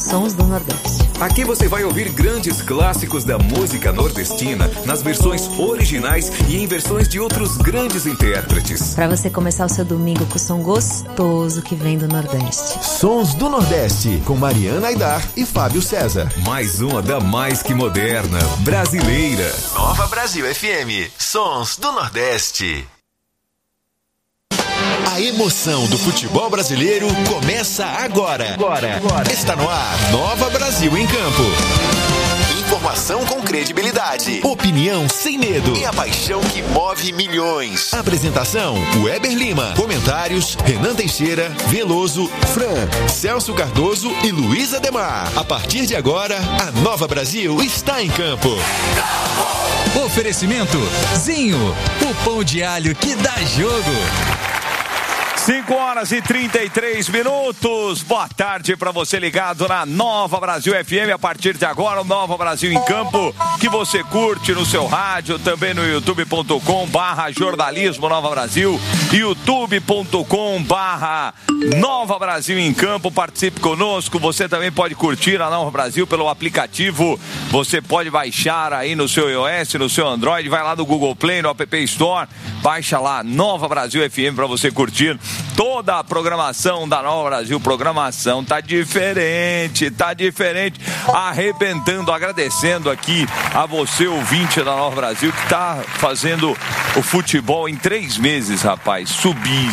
Sons do Nordeste. Aqui você vai ouvir grandes clássicos da música nordestina nas versões originais e em versões de outros grandes intérpretes. Para você começar o seu domingo com o som gostoso que vem do Nordeste. Sons do Nordeste, com Mariana Aidar e Fábio César. Mais uma da mais que moderna, brasileira. Nova Brasil FM, Sons do Nordeste. A emoção do futebol brasileiro começa agora. Está no ar, Nova Brasil em Campo. Informação com credibilidade, opinião sem medo e a paixão que move milhões. Apresentação, Weber Lima. Comentários, Renan Teixeira, Veloso, Fran, Celso Cardoso e Luiz Ademar. A partir de agora, a Nova Brasil está em campo. Oferecimento Zinho, o pão de alho que dá jogo. 5h33. Boa tarde para você ligado na Nova Brasil FM. A partir de agora, o Nova Brasil em Campo, que você curte no seu rádio, também no youtube.com/jornalismo Nova Brasil, youtube.com/Nova Brasil em Campo. Participe conosco. Você também pode curtir a Nova Brasil pelo aplicativo. Você pode baixar aí no seu iOS, no seu Android. Vai lá no Google Play, no App Store. Baixa lá Nova Brasil FM para você curtir toda a programação da Nova Brasil. Programação tá diferente, arrebentando, agradecendo aqui a você, ouvinte da Nova Brasil, que tá fazendo o futebol em 3 meses, rapaz, subir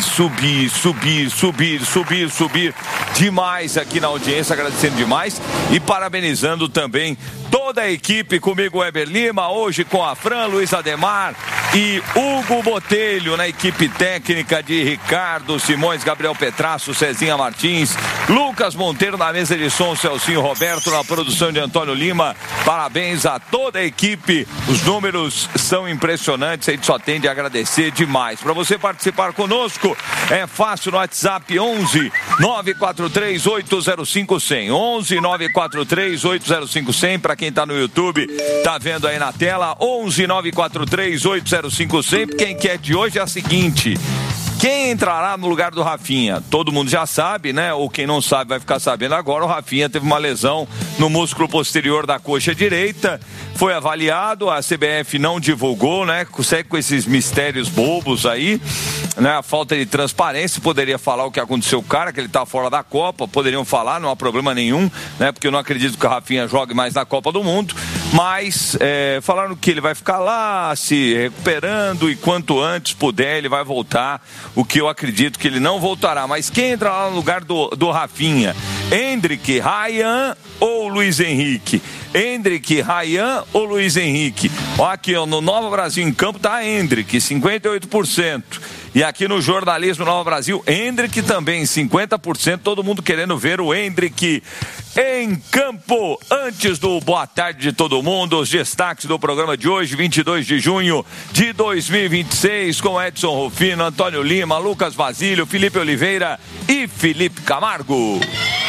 demais aqui na audiência, agradecendo demais e parabenizando também toda a equipe. Comigo, Weber Lima, hoje com a Fran, Luiz Ademar e Hugo Botelho na equipe técnica de Ricardo Simões, Gabriel Petrasso, Cezinha Martins, Lucas Monteiro na mesa de som, Celcinho Roberto na produção de Antônio Lima. Parabéns a toda a equipe, os números são impressionantes, a gente só tem de agradecer demais. Para você participar conosco, é fácil no WhatsApp 11 943 805 100, 11 943 805 100. Para quem tá no YouTube, tá vendo aí na tela, 11 943 805 100. Porque a enquete de hoje é a seguinte: quem entrará no lugar do Rafinha? Todo mundo já sabe, né? Ou quem não sabe vai ficar sabendo agora. O Rafinha teve uma lesão no músculo posterior da coxa direita. Foi avaliado, a CBF não divulgou, né? Consegue com esses mistérios bobos aí, né? A falta de transparência. Poderia falar o que aconteceu com o cara, que ele tá fora da Copa. Poderiam falar, não há problema nenhum, né? Porque eu não acredito que o Rafinha jogue mais na Copa do Mundo. Mas falaram que ele vai ficar lá se recuperando e quanto antes puder ele vai voltar. O que eu acredito que ele não voltará. Mas quem entra lá no lugar do Rafinha? Hendrick, Ryan ou Luiz Henrique? Hendrick, Ryan ou Luiz Henrique? Ó, aqui ó, no Nova Brasil em Campo tá Hendrick, 58%. E aqui no Jornalismo Nova Brasil, Hendrick também, 50%. Todo mundo querendo ver o Hendrick em campo. Antes do boa tarde de todo mundo, os destaques do programa de hoje, 22 de junho de 2026, com Edson Rufino, Antônio Lima, Lucas Basílio, Felipe Oliveira e Felipe Camargo.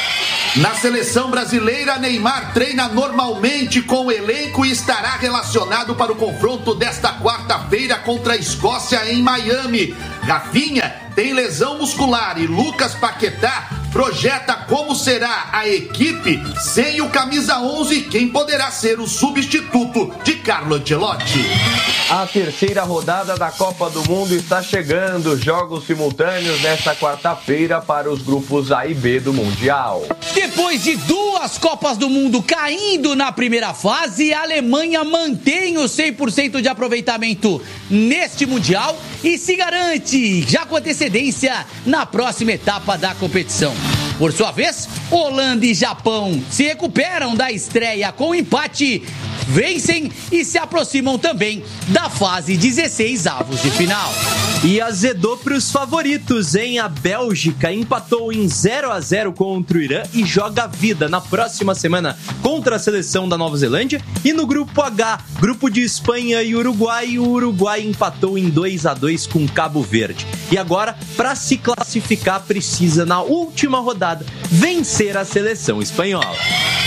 Na seleção brasileira, Neymar treina normalmente com o elenco e estará relacionado para o confronto desta quarta-feira contra a Escócia em Miami. Rafinha tem lesão muscular e Lucas Paquetá projeta como será a equipe sem o camisa 11, quem poderá ser o substituto de Carlo Ancelotti. A terceira rodada da Copa do Mundo está chegando. Jogos simultâneos nesta quarta-feira para os grupos A e B do Mundial. Depois de 2 Copas do Mundo caindo na primeira fase, a Alemanha mantém o 100% de aproveitamento neste Mundial e se garante, já com antecedência, na próxima etapa da competição. Por sua vez, Holanda e Japão se recuperam da estreia com empate, vencem e se aproximam também da fase 16avos de final. E azedou para os favoritos, hein? A Bélgica empatou em 0-0 contra o Irã e joga a vida na próxima semana contra a seleção da Nova Zelândia. E no grupo H, grupo de Espanha e Uruguai, o Uruguai empatou em 2-2 com Cabo Verde. E agora, para se classificar, precisa na última rodada vencer a seleção espanhola.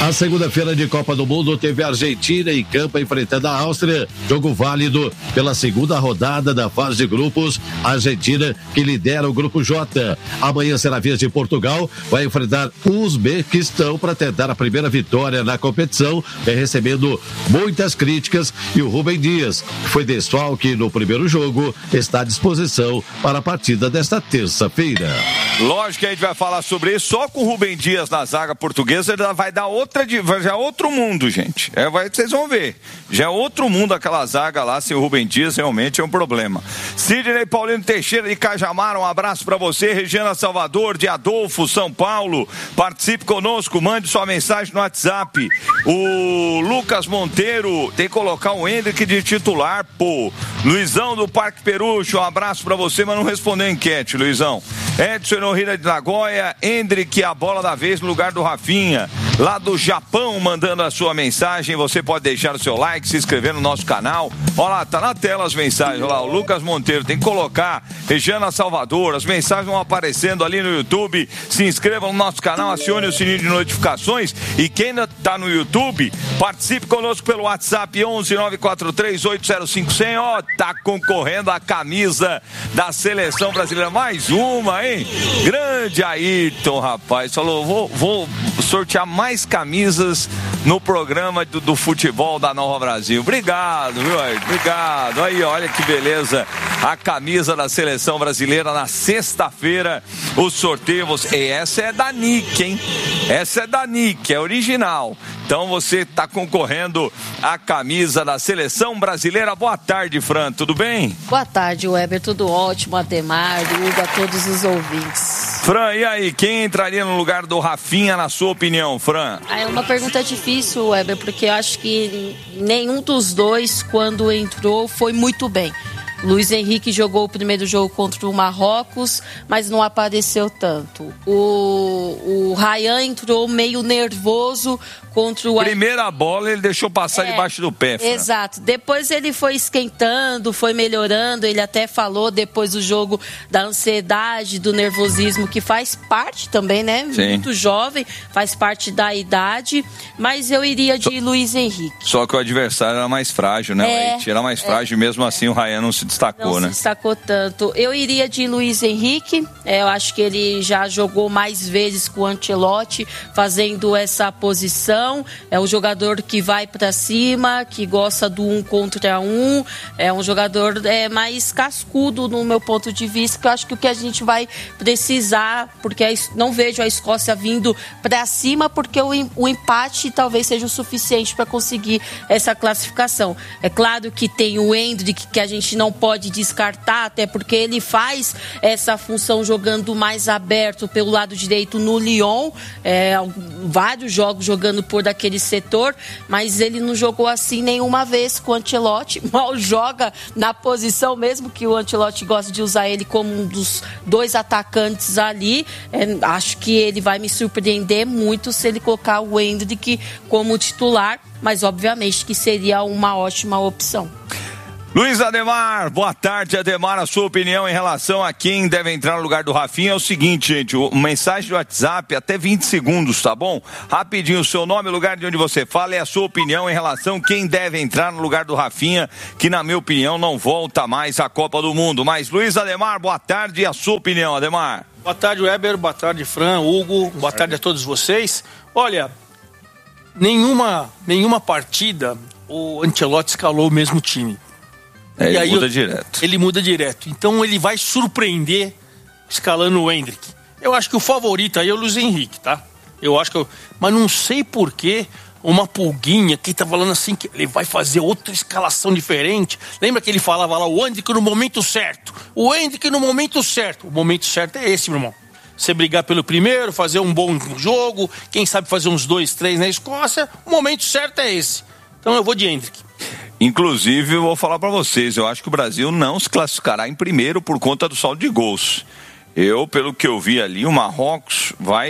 A segunda-feira de Copa do Mundo teve a Argentina em campo enfrentando a Áustria, jogo válido pela segunda rodada da fase de grupos. A Argentina, que lidera o grupo J. Amanhã será a vez de Portugal, vai enfrentar o Uzbequistão para tentar a primeira vitória na competição, recebendo muitas críticas, e o Rubem Dias, que foi desfalque no primeiro jogo, está à disposição para a partida desta terça-feira. Lógico que a gente vai falar sobre isso, só com o Rubem Dias na zaga portuguesa, ele vai dar já é outro mundo, gente. Vocês vão ver. Já é outro mundo aquela zaga lá, sem o Rubem Dias, realmente é um problema. Sidney Paulino Teixeira de Cajamar, um abraço pra você. Regiana Salvador, de Adolfo, São Paulo, participe conosco, mande sua mensagem no WhatsApp. O Lucas Monteiro tem que colocar o Hendrick de titular, pô. Luizão do Parque Perucho, um abraço pra você, mas não respondeu a enquete, Luizão. Edson Norrida de Nagoya, Hendrick, a bola da vez no lugar do Rafinha. Lá do Japão, mandando a sua mensagem. Você pode deixar o seu like, se inscrever no nosso canal. Olha lá, tá na tela as mensagens. Olha lá, o Lucas Monteiro tem que colocar. Regiana Salvador, as mensagens vão aparecendo ali no YouTube. Se inscreva no nosso canal, acione o sininho de notificações. E quem ainda tá no YouTube, participe conosco pelo WhatsApp 11 943 805 100. Ó, tá concorrendo a camisa da Seleção Brasileira. Mais uma, hein? Grande Ayrton, rapaz. Falou, vou sortear mais camisas no programa do futebol da Nova Brasil. Obrigado, viu, Ayrton? Obrigado. Aí, olha que beleza. A camisa da Seleção Brasileira na sexta-feira. O sorteio, essa é da Nick, hein? Essa é da Nick, é original. Então você está concorrendo à camisa da Seleção Brasileira. Boa tarde, Fran, tudo bem? Boa tarde, Weber, tudo ótimo. Ademar, Hugo, a todos os ouvintes. Fran, e aí, quem entraria no lugar do Rafinha, na sua opinião, Fran? É uma pergunta difícil, Weber, porque eu acho que nenhum dos dois, quando entrou, foi muito bem. Luiz Henrique jogou o primeiro jogo contra o Marrocos, mas não apareceu tanto. O Ryan entrou meio nervoso contra o... Primeira bola ele deixou passar debaixo do pé. Fran. Exato. Depois ele foi esquentando, foi melhorando. Ele até falou depois do jogo da ansiedade, do nervosismo, que faz parte também, né? Sim. Muito jovem, faz parte da idade. Mas eu iria de Luiz Henrique. Só que o adversário era mais frágil, né? O Haiti era mais frágil, mesmo assim o Ryan não se destacou, né? Não se destacou tanto. Eu iria de Luiz Henrique. Eu acho que ele já jogou mais vezes com o Ancelotti, fazendo essa posição. É um jogador que vai para cima, que gosta do 1 contra 1. É um jogador mais cascudo, no meu ponto de vista, que eu acho que o que a gente vai precisar, porque não vejo a Escócia vindo para cima, porque o empate talvez seja o suficiente para conseguir essa classificação. É claro que tem o Hendrick, que a gente não pode descartar, até porque ele faz essa função jogando mais aberto pelo lado direito no Lyon, vários jogos jogando por daquele setor, mas ele não jogou assim nenhuma vez com o Ancelotti, mal joga na posição, mesmo que o Ancelotti gosta de usar ele como um dos dois atacantes ali. Acho que ele vai me surpreender muito se ele colocar o Hendrick como titular, mas obviamente que seria uma ótima opção. Luiz Ademar, boa tarde, Ademar. A sua opinião em relação a quem deve entrar no lugar do Rafinha é o seguinte, gente, mensagem do WhatsApp, até 20 segundos, tá bom? Rapidinho, o seu nome, o lugar de onde você fala e a sua opinião em relação a quem deve entrar no lugar do Rafinha, que na minha opinião não volta mais à Copa do Mundo. Mas Luiz Ademar, boa tarde, e a sua opinião, Ademar? Boa tarde, Weber, boa tarde, Fran, Hugo, boa tarde a todos vocês. Olha, nenhuma partida o Ancelotti escalou o mesmo time. Ele muda direto. Ele muda direto. Então ele vai surpreender escalando o Hendrick. Eu acho que o favorito aí é o Luiz Henrique, tá? Mas não sei por que uma pulguinha que tá falando assim que ele vai fazer outra escalação diferente. Lembra que ele falava lá, o Hendrick no momento certo. O Hendrick no momento certo. O momento certo é esse, meu irmão. Você brigar pelo primeiro, fazer um bom jogo, quem sabe fazer uns 2, 3 na Escócia, o momento certo é esse. Então eu vou de Hendrick. Inclusive, eu vou falar para vocês, eu acho que o Brasil não se classificará em primeiro por conta do saldo de gols. Pelo que eu vi ali, o Marrocos vai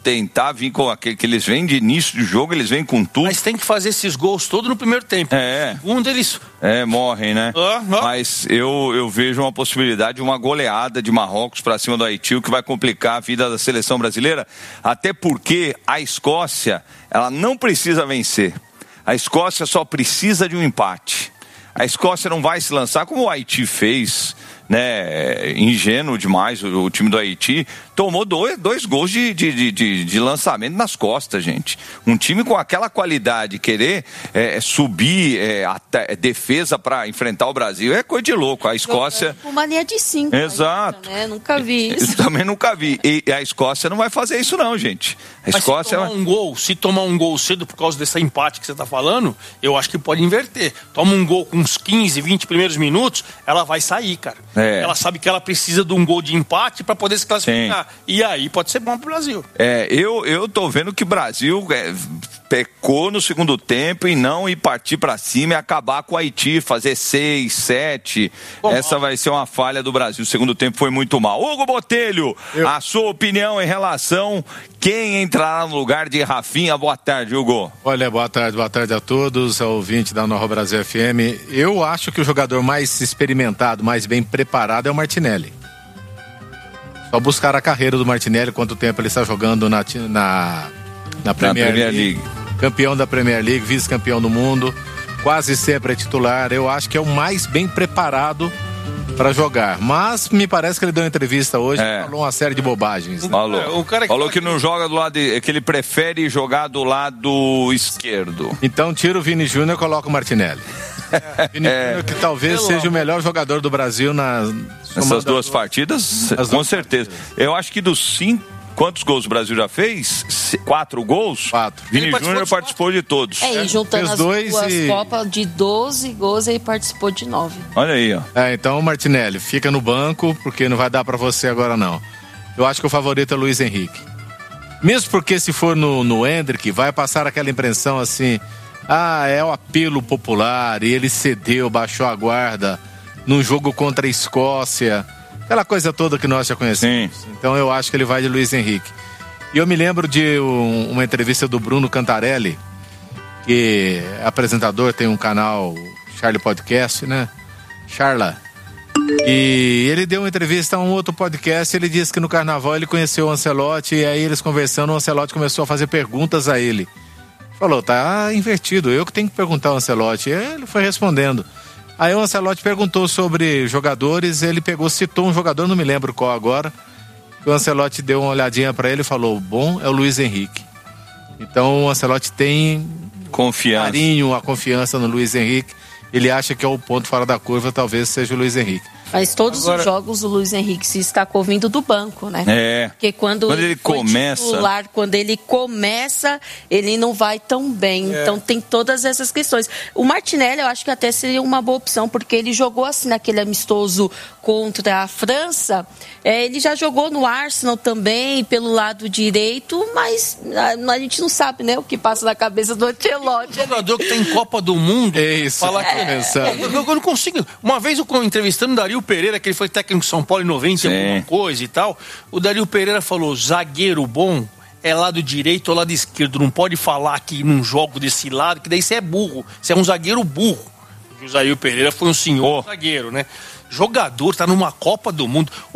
tentar vir com aquele que eles vêm de início de jogo, eles vêm com tudo. Mas tem que fazer esses gols todos no primeiro tempo. Segundo eles... morrem, né? Mas eu vejo uma possibilidade de uma goleada de Marrocos para cima do Haiti, o que vai complicar a vida da seleção brasileira, até porque a Escócia, ela não precisa vencer. A Escócia só precisa de um empate. A Escócia não vai se lançar como o Haiti fez, né? Ingênuo demais o time do Haiti. Tomou dois gols de lançamento nas costas, gente. Um time com aquela qualidade, querer subir defesa para enfrentar o Brasil é coisa de louco. A Escócia... Uma linha de 5. Exato. Ainda, né? Nunca vi isso. Eu também nunca vi. E a Escócia não vai fazer isso não, gente. A Escócia... Se tomar um gol cedo por causa desse empate que você está falando, eu acho que pode inverter. Toma um gol com uns 15, 20 primeiros minutos, ela vai sair, cara. Ela sabe que ela precisa de um gol de empate para poder se classificar. Sim. E aí pode ser bom pro Brasil. Eu tô vendo que o Brasil pecou no segundo tempo e não ir partir para cima e acabar com o Haiti, fazer 6, 7. Essa vai ser uma falha do Brasil. O segundo tempo foi muito mal. Hugo Botelho, a sua opinião em relação quem entrará no lugar de Rafinha? Boa tarde, Hugo. Olha, boa tarde a todos, ao ouvinte da Nova Brasil FM. Eu acho que o jogador mais experimentado, mais bem preparado é o Martinelli. Só buscar a carreira do Martinelli, quanto tempo ele está jogando na Premier League. Campeão da Premier League, vice-campeão do mundo, quase sempre é titular. Eu acho que é o mais bem preparado para jogar. Mas me parece que ele deu uma entrevista hoje e falou uma série de bobagens. Falou que não joga do lado, que ele prefere jogar do lado esquerdo. Então tira o Vini Júnior e coloca o Martinelli. Vini Júnior, que talvez seja o melhor jogador do Brasil nessas duas partidas, com certeza. Eu acho que dos 5, quantos gols o Brasil já fez? 4 gols? 4. Vini Júnior participou de todos. E juntando as duas Copas de 12 gols, ele participou de 9. Olha aí, ó. Então, Martinelli, fica no banco, porque não vai dar pra você agora, não. Eu acho que o favorito é Luiz Henrique. Mesmo porque se for no Endrick, vai passar aquela impressão assim, é o apelo popular, e ele cedeu, baixou a guarda num jogo contra a Escócia, aquela coisa toda que nós já conhecemos. Sim. Então eu acho que ele vai de Luiz Henrique. E eu me lembro de uma entrevista do Bruno Cantarelli, que é apresentador, tem um canal Charlie Podcast, né? Charla. E ele deu uma entrevista a um outro podcast, ele disse que no Carnaval ele conheceu o Ancelotti, e aí eles conversando, o Ancelotti começou a fazer perguntas a ele. Falou, tá invertido, eu que tenho que perguntar ao Ancelotti. E ele foi respondendo. Aí o Ancelotti perguntou sobre jogadores, ele citou um jogador, não me lembro qual agora, que o Ancelotti deu uma olhadinha para ele e falou, bom, é o Luiz Henrique. Então o Ancelotti tem carinho, a confiança no Luiz Henrique, ele acha que é o ponto fora da curva, talvez seja o Luiz Henrique. Mas todos os jogos o Luiz Henrique se destacou vindo do banco, né? Porque quando ele começa, titular, quando ele começa, ele não vai tão bem. Então tem todas essas questões. O Martinelli eu acho que até seria uma boa opção, porque ele jogou assim naquele amistoso contra a França. Ele já jogou no Arsenal também, pelo lado direito, mas a gente não sabe, né, o que passa na cabeça do Ancelotti. O jogador que tem Copa do Mundo, falar eu não consigo. Uma vez eu entrevistando o Dario Pereira, que ele foi técnico de São Paulo em 90, alguma coisa e tal, o Dario Pereira falou, zagueiro bom é lado direito ou lado esquerdo, não pode falar que num jogo desse lado, que daí você é burro, você é um zagueiro burro. O Dario Pereira foi um senhor zagueiro, né? Jogador, tá numa Copa do Mundo.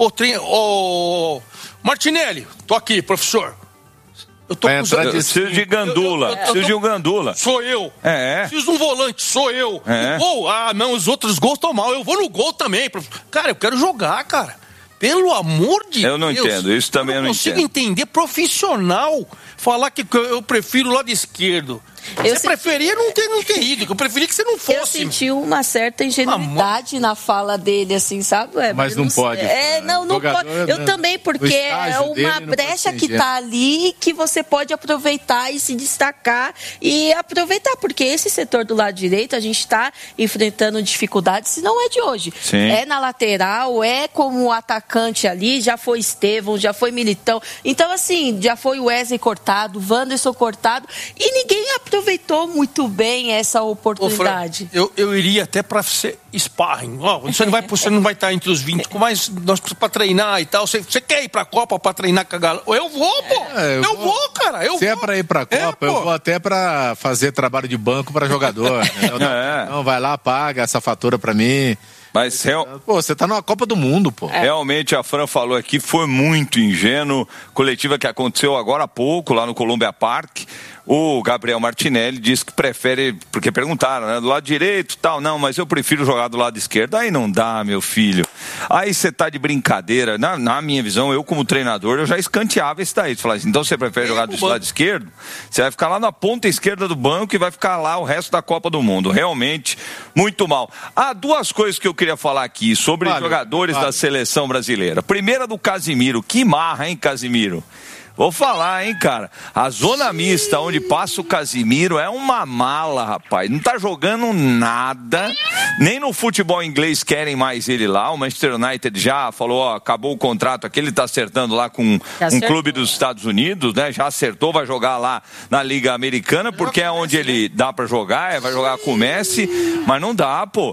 Martinelli, tô aqui, professor. Eu tô preciso de gandula. Preciso de um gandula. Sou eu. Preciso de um volante, sou eu. O gol, não, os outros gols estão mal. Eu vou no gol também. Cara, eu quero jogar, cara. Pelo amor de Deus. Eu não entendo, isso também eu não entendo. Eu não consigo entender profissional falar que eu prefiro o lado esquerdo. Você preferia não ter ido, que eu preferia que você não fosse. Eu senti uma certa ingenuidade na fala dele, assim, sabe? Mas não pode. Não pode. Eu também, porque é uma brecha que tá ali que você pode aproveitar e se destacar e aproveitar, porque esse setor do lado direito a gente tá enfrentando dificuldades, se não é de hoje. Sim. É na lateral, é como atacante ali, já foi Estevão, já foi Militão. Então, assim, já foi o Wesley cortado, o Wanderson cortado, e ninguém aproveitou aproveitou muito bem essa oportunidade. Eu iria até para ser sparring. Você não vai estar entre os 20, mas nós precisamos para treinar e tal. Você quer ir para a Copa para treinar com a galera? Eu vou, pô. Eu vou, cara. Se é para ir para a Copa, eu vou até para fazer trabalho de banco para jogador. Não, vai lá, paga essa fatura para mim. Mas você tá numa Copa do Mundo, pô. Realmente a Fran falou aqui, foi muito ingênuo. Coletiva que aconteceu agora há pouco, lá no Columbia Park. O Gabriel Martinelli disse que prefere, porque perguntaram, né? Do lado direito e tal, não, mas eu prefiro jogar do lado esquerdo. Aí não dá, meu filho. Aí você tá de brincadeira. Na minha visão, eu como treinador, eu já escanteava esse daí. Falava assim, então você prefere jogar do lado esquerdo? Você vai ficar lá na ponta esquerda do banco e vai ficar lá o resto da Copa do Mundo. Realmente, muito mal. Há duas coisas que eu queria falar aqui sobre jogadores da seleção brasileira. Primeira do Casimiro. Que marra, hein, Casimiro? Vou falar, hein, cara. A zona mista onde passa o Casimiro é uma mala, rapaz. Não tá jogando nada. Nem no futebol inglês querem mais ele lá. O Manchester United já falou, acabou o contrato aqui. Ele tá acertando lá com um clube dos Estados Unidos, né? Já acertou, vai jogar lá na Liga Americana, porque é onde ele dá pra jogar, vai jogar com o Messi. Mas não dá, pô.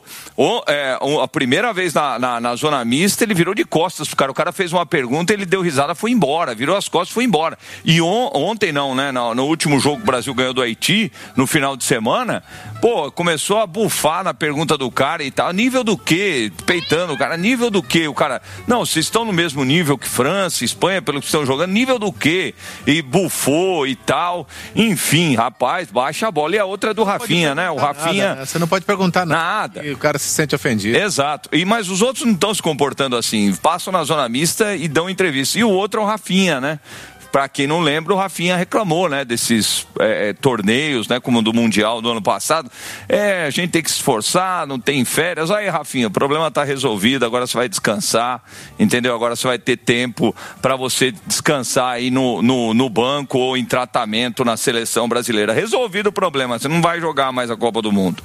A primeira vez na zona mista, ele virou de costas pro cara. O cara fez uma pergunta, ele deu risada, foi embora. Virou as costas, foi embora. E ontem não, né? No último jogo que o Brasil ganhou do Haiti, no final de semana, pô, começou a bufar na pergunta do cara e tal. Nível do quê? Peitando o cara. Nível do quê? O cara, não, vocês estão no mesmo nível que França, Espanha, pelo que estão jogando. Nível do quê? E bufou e tal. Enfim, rapaz, baixa a bola. E a outra é do Rafinha, né? O Rafinha... Nada, você não pode perguntar nada. E o cara se sente ofendido. Exato. Mas os outros não estão se comportando assim. Passam na zona mista e dão entrevista. E o outro é o Rafinha, né? Para quem não lembra, o Rafinha reclamou, né, desses torneios, né, como o do Mundial do ano passado. A gente tem que se esforçar, não tem férias. Aí, Rafinha, o problema está resolvido, agora você vai descansar, entendeu? Agora você vai ter tempo para você descansar aí no banco ou em tratamento na seleção brasileira. Resolvido o problema, você não vai jogar mais a Copa do Mundo.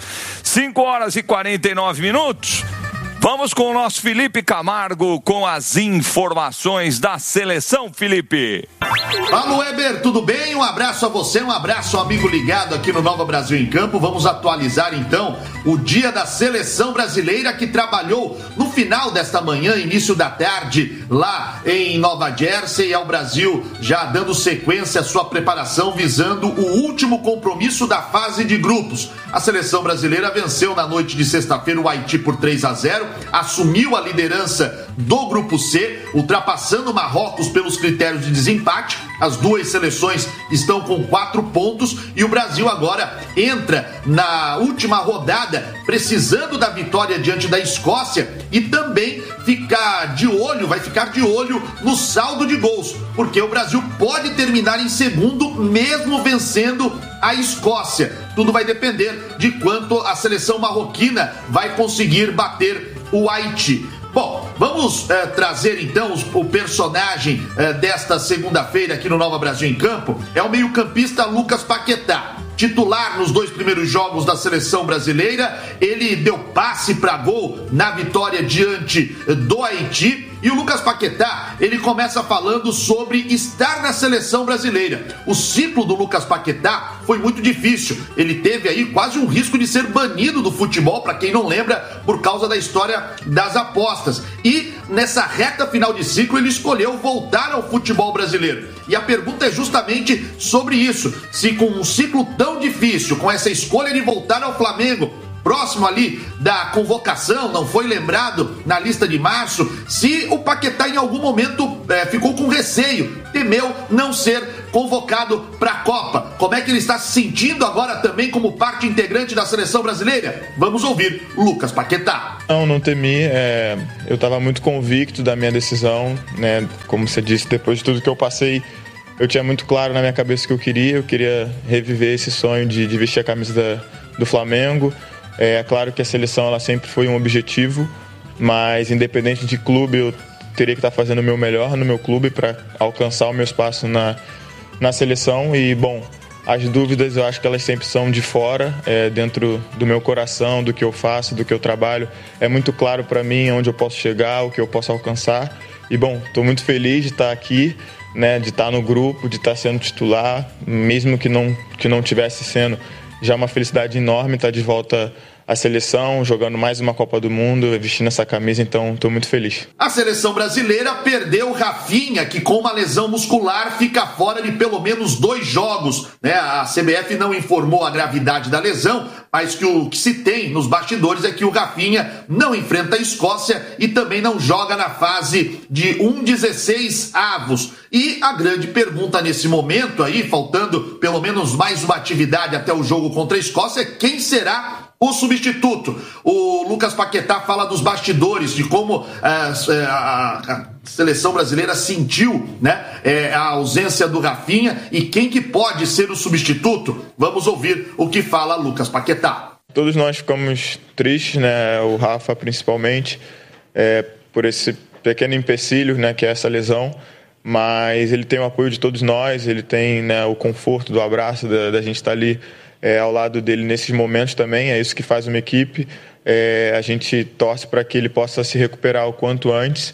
5h49. Vamos com o nosso Felipe Camargo com as informações da seleção, Felipe. Alô, Weber, tudo bem? Um abraço a você, um abraço ao amigo ligado aqui no Nova Brasil em Campo. Vamos atualizar então o dia da seleção brasileira que trabalhou no final desta manhã, início da tarde, lá em Nova Jersey, ao Brasil já dando sequência à sua preparação visando o último compromisso da fase de grupos. A seleção brasileira venceu na noite de sexta-feira o Haiti por 3-0, assumiu a liderança do grupo C, ultrapassando o Marrocos pelos critérios de desempate. As duas seleções estão com 4 pontos e o Brasil agora entra na última rodada precisando da vitória diante da Escócia e também vai ficar de olho no saldo de gols, porque o Brasil pode terminar em segundo mesmo vencendo a Escócia. Tudo vai depender de quanto a seleção marroquina vai conseguir bater o Haiti. Bom, vamos trazer então o personagem desta segunda-feira aqui no Nova Brasil em Campo. É o meio-campista Lucas Paquetá. Titular nos 2 primeiros jogos da seleção brasileira, ele deu passe para gol na vitória diante do Haiti. E o Lucas Paquetá, ele começa falando sobre estar na seleção brasileira. O ciclo do Lucas Paquetá foi muito difícil. Ele teve aí quase um risco de ser banido do futebol, para quem não lembra, por causa da história das apostas. E nessa reta final de ciclo, ele escolheu voltar ao futebol brasileiro. E a pergunta é justamente sobre isso. Se com um ciclo tão difícil, com essa escolha de voltar ao Flamengo, próximo ali da convocação, não foi lembrado na lista de março, se o Paquetá em algum momento ficou com receio, temeu não ser convocado para a Copa. Como é que ele está se sentindo agora também como parte integrante da seleção brasileira? Vamos ouvir Lucas Paquetá. Não temi, eu estava muito convicto da minha decisão, né? Como você disse, depois de tudo que eu passei, eu tinha muito claro na minha cabeça que eu queria reviver esse sonho de vestir a camisa do Flamengo. É claro que a seleção ela sempre foi um objetivo, mas independente de clube, eu teria que estar fazendo o meu melhor no meu clube para alcançar o meu espaço na seleção. E, bom, as dúvidas eu acho que elas sempre são de fora, dentro do meu coração, do que eu faço, do que eu trabalho. É muito claro para mim onde eu posso chegar, o que eu posso alcançar. E, bom, estou muito feliz de estar aqui, né, de estar no grupo, de estar sendo titular, mesmo que não tivesse sendo, já é uma felicidade enorme estar de volta à seleção, jogando mais uma Copa do Mundo, vestindo essa camisa, então estou muito feliz. A seleção brasileira perdeu Rafinha, que com uma lesão muscular fica fora de pelo menos 2 jogos, né? A CBF não informou a gravidade da lesão, mas que o que se tem nos bastidores é que o Rafinha não enfrenta a Escócia e também não joga na fase de 1/16 avos. E a grande pergunta nesse momento aí, faltando pelo menos mais uma atividade até o jogo contra a Escócia, é quem será o substituto. O Lucas Paquetá fala dos bastidores, de como a seleção brasileira sentiu, né, a ausência do Rafinha e quem que pode ser o substituto. Vamos ouvir o que fala Lucas Paquetá. Todos nós ficamos tristes, né, o Rafa principalmente, por esse pequeno empecilho, né, que é essa lesão, mas ele tem o apoio de todos nós, ele tem, né, o conforto do abraço, da gente estar ali ao lado dele nesses momentos também, é isso que faz uma equipe. A gente torce para que ele possa se recuperar o quanto antes,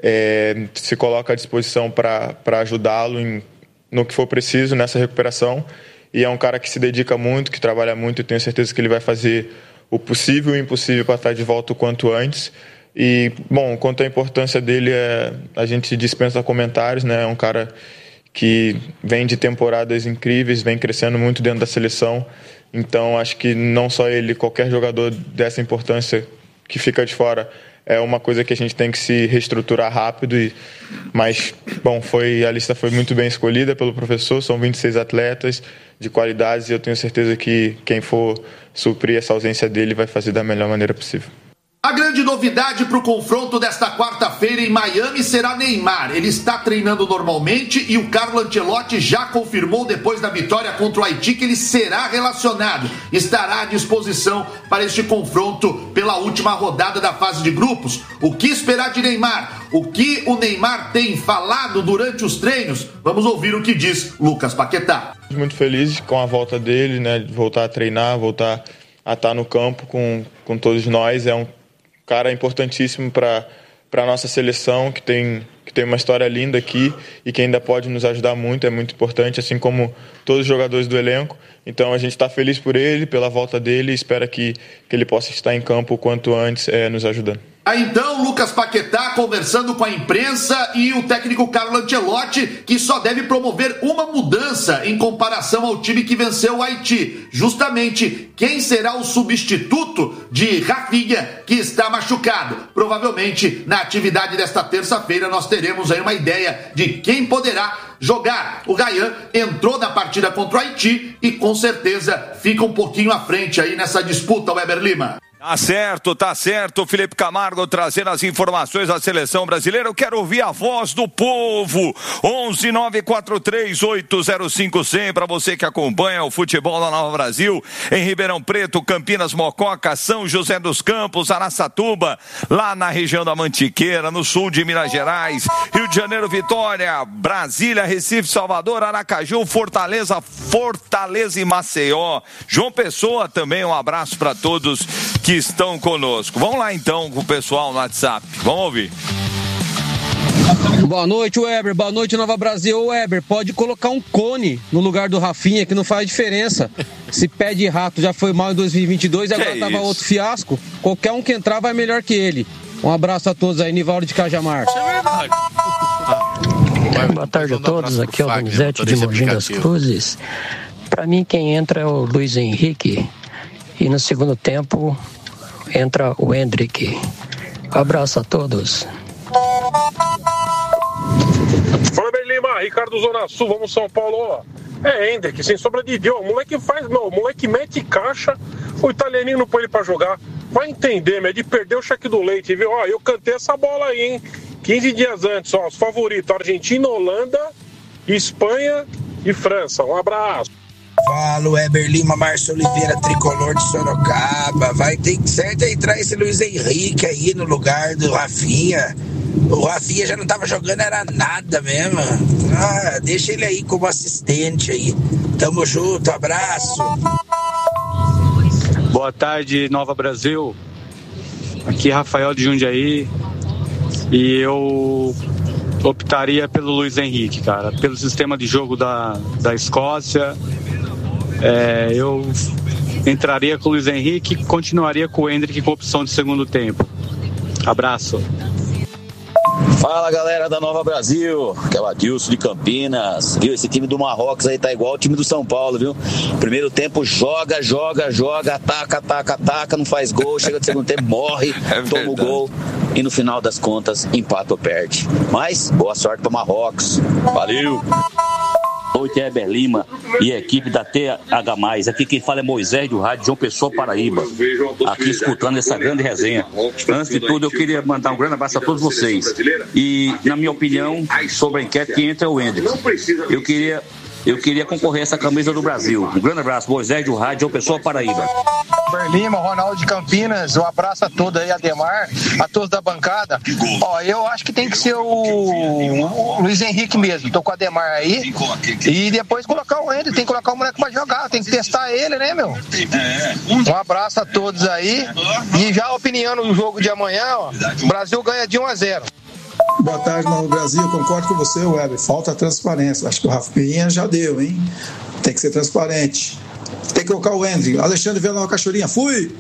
se coloca à disposição para ajudá-lo no que for preciso nessa recuperação, e é um cara que se dedica muito, que trabalha muito, e tenho certeza que ele vai fazer o possível e o impossível para estar de volta o quanto antes. E, bom, quanto à importância dele, a gente dispensa comentários, né? É um cara que vem de temporadas incríveis, vem crescendo muito dentro da seleção. Então, acho que não só ele, qualquer jogador dessa importância que fica de fora, é uma coisa que a gente tem que se reestruturar rápido. Mas, bom, a lista foi muito bem escolhida pelo professor, são 26 atletas de qualidades e eu tenho certeza que quem for suprir essa ausência dele vai fazer da melhor maneira possível. A grande novidade para o confronto desta quarta-feira em Miami será Neymar. Ele está treinando normalmente e o Carlo Ancelotti já confirmou depois da vitória contra o Haiti que ele será relacionado. Estará à disposição para este confronto pela última rodada da fase de grupos. O que esperar de Neymar? O que o Neymar tem falado durante os treinos? Vamos ouvir o que diz Lucas Paquetá. Muito feliz com a volta dele, né? De voltar a treinar, voltar a estar no campo com todos nós. É um cara importantíssimo para a nossa seleção, que tem uma história linda aqui e que ainda pode nos ajudar muito, é muito importante, assim como todos os jogadores do elenco. Então a gente está feliz por ele, pela volta dele e espera que ele possa estar em campo o quanto antes, nos ajudando. Então, Lucas Paquetá conversando com a imprensa e o técnico Carlo Ancelotti, que só deve promover uma mudança em comparação ao time que venceu o Haiti. Justamente, quem será o substituto de Rafinha, que está machucado? Provavelmente, na atividade desta terça-feira, nós teremos aí uma ideia de quem poderá jogar. O Gayan entrou na partida contra o Haiti e, com certeza, fica um pouquinho à frente aí nessa disputa, Weber Lima. Tá certo, Felipe Camargo trazendo as informações da seleção brasileira. Eu quero ouvir a voz do povo. 11-943-805-100 para você que acompanha o futebol da Nova Brasil em Ribeirão Preto, Campinas, Mococa, São José dos Campos, Araçatuba, lá na região da Mantiqueira, no sul de Minas Gerais, Rio de Janeiro, Vitória, Brasília, Recife, Salvador, Aracaju, Fortaleza e Maceió. João Pessoa também, um abraço para todos que estão conosco. Vamos lá então com o pessoal no WhatsApp. Vamos ouvir. Boa noite, Weber. Boa noite, Nova Brasil. Weber, pode colocar um cone no lugar do Rafinha, que não faz diferença. Se pé de rato já foi mal em 2022 e agora tava outro fiasco. Qualquer um que entrar vai melhor que ele. Um abraço a todos aí, Nivaldo de Cajamar. Isso é verdade. Boa tarde a todos. Aqui é o Donizete de Mogi das Cruzes. Para mim, quem entra é o Luiz Henrique. E no segundo tempo entra o Hendrick. Um abraço a todos. Fala, Berlima, Ricardo Zona Sul, vamos São Paulo. Hendrick, sem sombra de Deus. O moleque o moleque mete caixa, o italianinho não põe ele pra jogar. Vai entender, é de perder o cheque do leite, viu? Eu cantei essa bola aí, hein? 15 dias antes, os favoritos: Argentina, Holanda, Espanha e França. Um abraço. Fala, Weber Lima, Márcio Oliveira, tricolor de Sorocaba. Vai ter que certo entrar esse Luiz Henrique aí no lugar do Rafinha. O Rafinha já não tava jogando, era nada mesmo. Deixa ele aí como assistente aí. Tamo junto, abraço. Boa tarde, Nova Brasil. Aqui é Rafael de Jundiaí. E eu optaria pelo Luiz Henrique, cara. Pelo sistema de jogo da Escócia, eu entraria com o Luiz Henrique e continuaria com o Endrick com opção de segundo tempo. Abraço. Fala, galera da Nova Brasil, que é o Adilson de Campinas, viu? Esse time do Marrocos aí tá igual o time do São Paulo, viu? Primeiro tempo joga, ataca, não faz gol, chega no segundo tempo, morre, toma o gol e no final das contas empata ou perde. Mas boa sorte pro Marrocos, valeu! Noite, Heber Lima e a equipe da TH+. Aqui quem fala é Moisés do Rádio João Pessoa, Paraíba. Aqui escutando essa grande resenha. Antes de tudo, eu queria mandar um grande abraço a todos vocês. E, na minha opinião, sobre a enquete que entra o Endrick, eu queria concorrer a essa camisa do Brasil. Um grande abraço, Moisés do Rádio João Pessoa, Paraíba. Lima, Ronaldo de Campinas, um abraço a todos aí, Ademar, a todos da bancada. Ó, eu acho que tem que ser o Luiz Henrique mesmo, tô com o Ademar aí, e depois colocar o Endrick, tem que colocar o moleque pra jogar, tem que testar ele, né, meu? Um abraço a todos aí, e já opiniando no jogo de amanhã, ó, o Brasil ganha de 1-0. Boa tarde, Novo Brasil. Eu concordo com você, Weber. Falta transparência. Acho que o Rafinha já deu, hein? Tem que ser transparente. Tem que colocar o Endrick. Alexandre Vela Nova Cachoeirinha. Fui!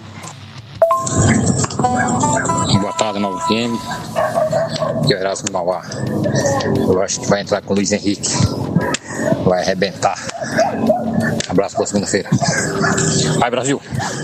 Boa tarde, Novo FM. Que é Erasmo Mauá. Eu acho que vai entrar com o Luiz Henrique. Vai arrebentar. Abraço para segunda-feira. Vai, Brasil!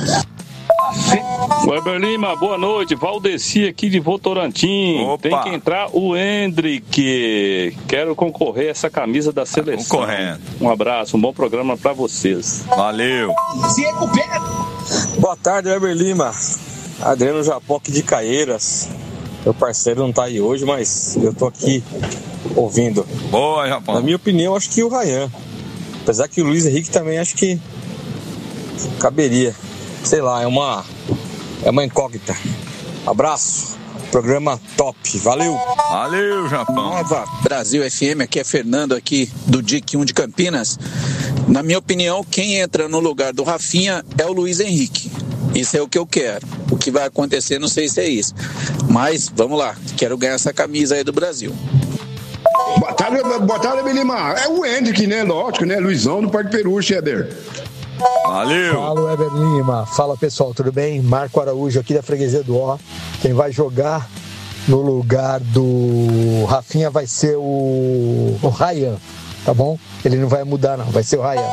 Weber Lima, boa noite. Valdeci aqui de Votorantim. Opa. Tem que entrar o Endrick. Quero concorrer a essa camisa da seleção. Concorrendo. Um abraço, um bom programa pra vocês. Valeu. Boa tarde, Weber Lima. Adriano Japoque de Caieiras. Meu parceiro não tá aí hoje, mas eu tô aqui ouvindo. Boa, Japão. Na minha opinião, acho que o Ryan. Apesar que o Luiz Henrique também acho que caberia. Sei lá, é uma incógnita. Abraço, programa top, valeu. Valeu, Japão. Nova Brasil FM, aqui é Fernando aqui do DIC 1 de Campinas. Na minha opinião, quem entra no lugar do Rafinha é o Luiz Henrique. Isso é o que eu quero. O que vai acontecer, não sei se é isso. Mas, vamos lá, quero ganhar essa camisa aí do Brasil. Boa tarde, Belima. É o Endrick, né? Lógico, né? Luizão do Parque Peru, Cheddar. Valeu. Fala, Weber Lima. Fala, pessoal, tudo bem? Marco Araújo aqui da Freguesia do Ó. Quem vai jogar no lugar do Rafinha vai ser o Ryan, tá bom? Ele não vai mudar, não. Vai ser o Ryan.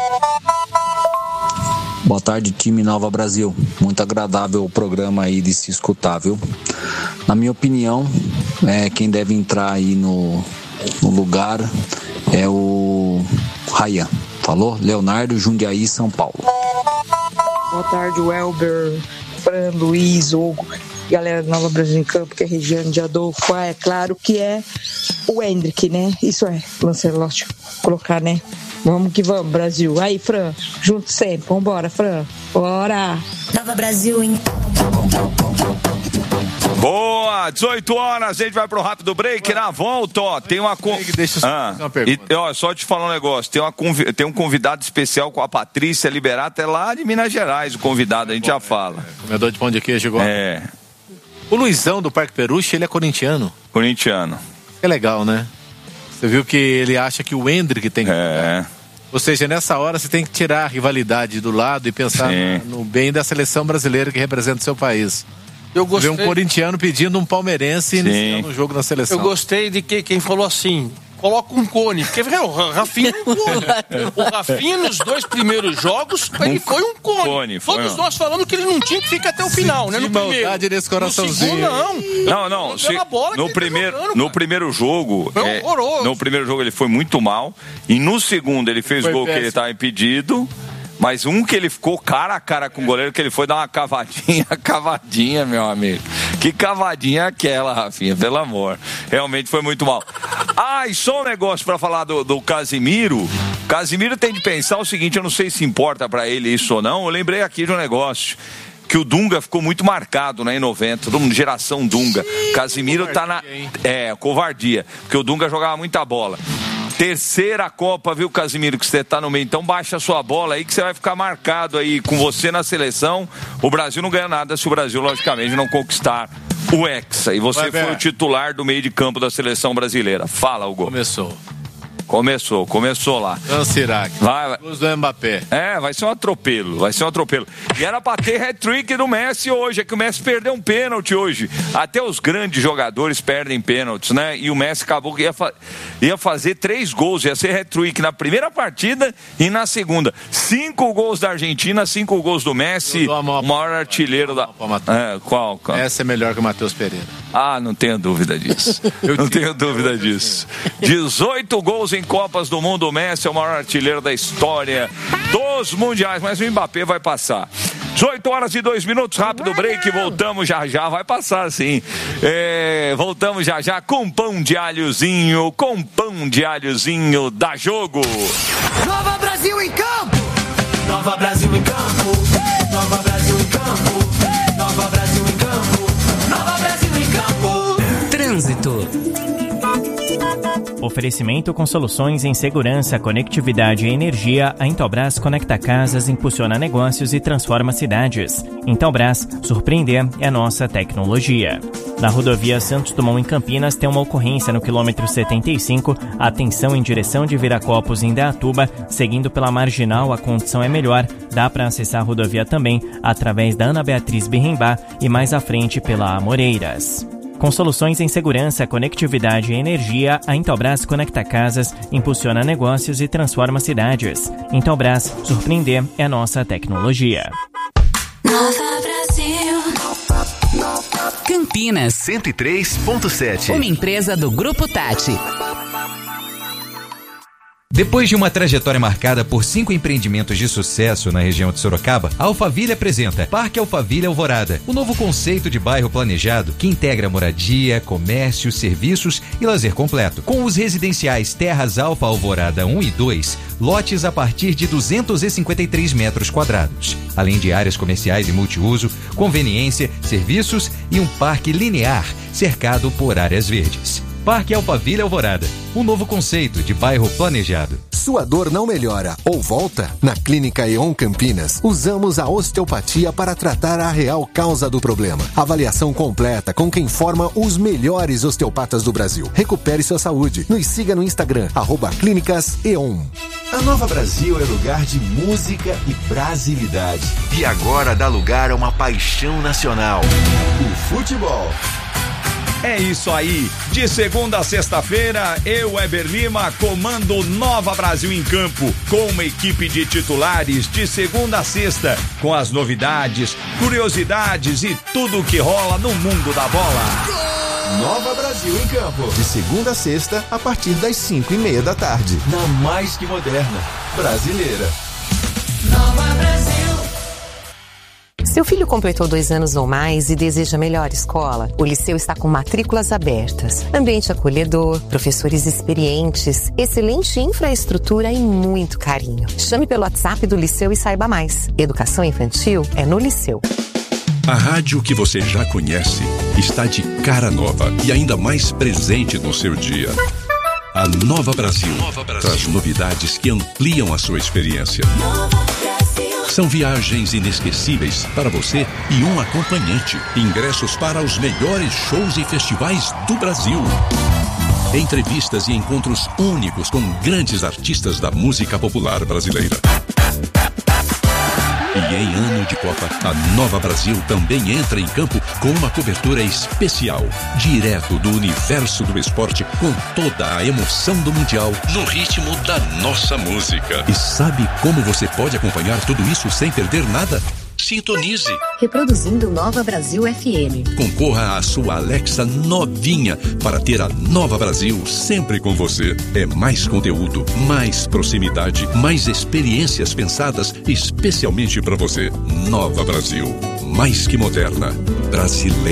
Boa tarde, time Nova Brasil. Muito agradável o programa aí de se escutar, viu? Na minha opinião, quem deve entrar aí no lugar é o Ryan. Falou? Leonardo, Jundiaí, São Paulo. Boa tarde, Welber, Fran, Luiz, Hugo, galera do Nova Brasil em Campo, que é Regiane de Adolfo. É claro que é o Endrick, né? Isso é, Lancelotti, colocar, né? Vamos que vamos, Brasil. Aí, Fran, junto sempre. Vambora, Fran. Bora! Nova Brasil em Boa, 18 horas, a gente vai pro rápido break. Na volta, ó, tem uma... Deixa eu fazer uma pergunta. E, ó, só te falar um negócio, tem um convidado especial com a Patrícia Liberato, é lá de Minas Gerais, o convidado, a gente já fala. Comedor de pão de queijo igual. É. O Luizão do Parque Peruche, ele é corintiano. Corintiano. É legal, né? Você viu que ele acha que o Endrick tem que jogar. Ou seja, nessa hora você tem que tirar a rivalidade do lado e pensar no bem da seleção brasileira que representa o seu país. Eu gostei. Ver um corintiano pedindo um palmeirense iniciando um jogo na seleção. Eu gostei de quem falou assim: coloca um cone. Porque, o Rafinha é um cone. O Rafinha, nos 2 primeiros jogos, ele foi um cone. Todos nós falamos que ele não tinha que ficar até o final, né? No primeiro. Nesse coraçãozinho. Não. No primeiro jogo. Foi horroroso. No primeiro jogo ele foi muito mal. E no segundo ele fez gol que ele estava impedido. Mas um que ele ficou cara a cara com o goleiro, que ele foi dar uma cavadinha, meu amigo. Que cavadinha é aquela, Rafinha, pelo amor. Realmente foi muito mal. E só um negócio pra falar do Casimiro. Casimiro tem de pensar o seguinte, eu não sei se importa pra ele isso ou não, eu lembrei aqui de um negócio. Que o Dunga ficou muito marcado, né, em 90, todo mundo, geração Dunga. Casimiro tá na... covardia, porque o Dunga jogava muita bola. Terceira Copa, viu, Casimiro, que você tá no meio. Então baixa a sua bola aí que você vai ficar marcado aí com você na seleção. O Brasil não ganha nada se o Brasil, logicamente, não conquistar o Hexa, e você foi o titular do meio de campo da seleção brasileira. Fala, Hugo. Começou lá. Sirac. Vai. Luz do Mbappé. Vai ser um atropelo. E era pra ter hat-trick do Messi hoje, é que o Messi perdeu um pênalti hoje. Até os grandes jogadores perdem pênaltis, né? E o Messi acabou que ia fazer 3 gols, ia ser hat-trick na primeira partida e na segunda. 5 gols da Argentina, 5 gols do Messi, o maior artilheiro da... Qual? Essa é melhor que o Matheus Pereira. Não tenho dúvida disso. Não tenho dúvida disso. 18 gols em Copas do Mundo, o Messi é o maior artilheiro da história dos mundiais, mas o Mbappé vai passar. 18h02, rápido break, voltamos já, vai passar sim. Voltamos já com pão de alhozinho, da Jogo. Nova Brasil em campo! Nova Brasil em campo! Nova Brasil em campo! Nova Brasil em campo! Nova Brasil em campo! Trânsito. Oferecimento com soluções em segurança, conectividade e energia. A Intelbras conecta casas, impulsiona negócios e transforma cidades. Intelbras, surpreender é a nossa tecnologia. Na rodovia Santos Dumont em Campinas tem uma ocorrência no quilômetro 75. Atenção em direção de Viracopos em Indaiatuba. Seguindo pela Marginal, a condição é melhor. Dá para acessar a rodovia também através da Ana Beatriz Birrembá e mais à frente pela Amoreiras. Com soluções em segurança, conectividade e energia, a Intelbras conecta casas, impulsiona negócios e transforma cidades. Intelbras, surpreender é a nossa tecnologia. Nova Brasil. Campinas 103.7. Uma empresa do Grupo Tati. Depois de uma trajetória marcada por 5 empreendimentos de sucesso na região de Sorocaba, a Alphaville apresenta Parque Alphaville Alvorada, o novo conceito de bairro planejado que integra moradia, comércio, serviços e lazer completo. Com os residenciais Terras Alfa Alvorada 1 e 2, lotes a partir de 253 metros quadrados, além de áreas comerciais e multiuso, conveniência, serviços e um parque linear cercado por áreas verdes. Parque Alphaville Alvorada, um novo conceito de bairro planejado. Sua dor não melhora ou volta? Na Clínica E.ON Campinas, usamos a osteopatia para tratar a real causa do problema. Avaliação completa com quem forma os melhores osteopatas do Brasil. Recupere sua saúde. Nos siga no Instagram, @Clínicas E.ON. A Nova Brasil é lugar de música e brasilidade. E agora dá lugar a uma paixão nacional: o futebol. É isso aí, de segunda a sexta-feira, eu, Weber Lima, comando Nova Brasil em Campo, com uma equipe de titulares de segunda a sexta, com as novidades, curiosidades e tudo o que rola no mundo da bola. Nova Brasil em Campo, de segunda a sexta, a partir das 5:30 da tarde, na mais que moderna brasileira. Nova Brasil. Seu filho completou 2 anos ou mais e deseja melhor escola? O Liceu está com matrículas abertas. Ambiente acolhedor, professores experientes, excelente infraestrutura e muito carinho. Chame pelo WhatsApp do Liceu e saiba mais. Educação infantil é no Liceu. A rádio que você já conhece está de cara nova e ainda mais presente no seu dia. A Nova Brasil traz novidades que ampliam a sua experiência. São viagens inesquecíveis para você e um acompanhante. Ingressos para os melhores shows e festivais do Brasil. Entrevistas e encontros únicos com grandes artistas da música popular brasileira. E em ano de Copa, a Nova Brasil também entra em campo com uma cobertura especial, direto do universo do esporte, com toda a emoção do Mundial, no ritmo da nossa música. E sabe como você pode acompanhar tudo isso sem perder nada? Sintonize. Reproduzindo Nova Brasil FM. Concorra à sua Alexa novinha para ter a Nova Brasil sempre com você. É mais conteúdo, mais proximidade, mais experiências pensadas especialmente para você. Nova Brasil, mais que moderna, brasileira.